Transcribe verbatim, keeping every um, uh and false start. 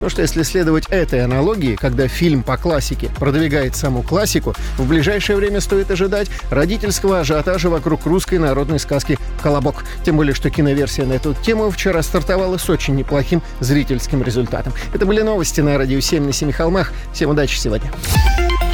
Ну что, если следовать этой аналогии, когда фильм по классике продвигает саму классику, в ближайшее время стоит ожидать родительского ажиотажа вокруг русской народной сказки «Колобок». Тем более, что киноверсия на эту тему вчера стартовала с очень неплохим зрительским результатом. Это были новости на Радио семь на Семи холмах. Всем удачи сегодня.